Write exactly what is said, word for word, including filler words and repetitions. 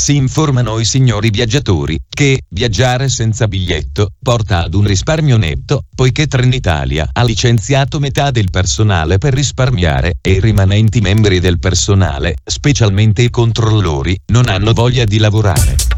Si informano i signori viaggiatori che viaggiare senza biglietto porta ad un risparmio netto, poiché Trenitalia ha licenziato metà del personale per risparmiare e i rimanenti membri del personale, specialmente i controllori, non hanno voglia di lavorare.